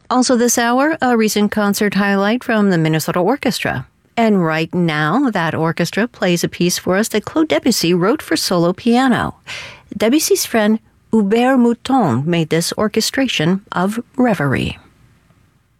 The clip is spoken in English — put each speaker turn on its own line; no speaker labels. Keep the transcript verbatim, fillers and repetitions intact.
Also this hour, a recent concert highlight from the Minnesota Orchestra. And right now, that orchestra plays a piece for us that Claude Debussy wrote for solo piano. Debussy's friend Hubert Mouton made this orchestration of Reverie.